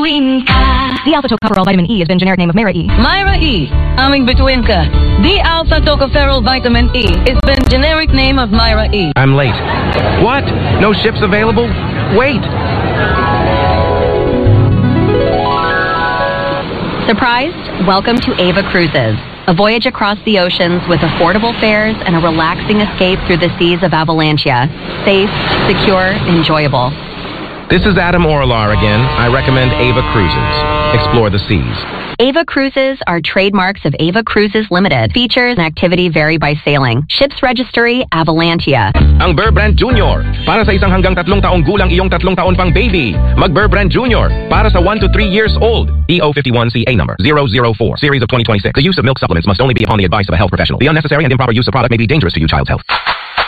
bituin ka. The Alpha Tocopherol Vitamin E has been generic name of Myra E. Myra E. Aming bituin ka. The Alpha Tocopherol Vitamin E has been generic name of Myra E. I'm late. What? No ships available? Wait. Surprised? Welcome to Ava Cruises. A voyage across the oceans with affordable fares and a relaxing escape through the seas of Avalancha. Safe, secure, enjoyable. This is Adam Orlar again. I recommend Ava Cruises. Explore the seas. Ava Cruises are trademarks of Ava Cruises Limited. Features and activity vary by sailing. Ships registry, Avalancha. Ang Burr Brand Junior. Para sa isang hanggang 3 taong gulang iyong 3 taon pang baby. Mag Burr Brand Junior. Para sa 1 to 3 years old. EO51CA number 004. Series of 2026. The use of milk supplements must only be upon the advice of a health professional. The unnecessary and improper use of product may be dangerous to your child's health.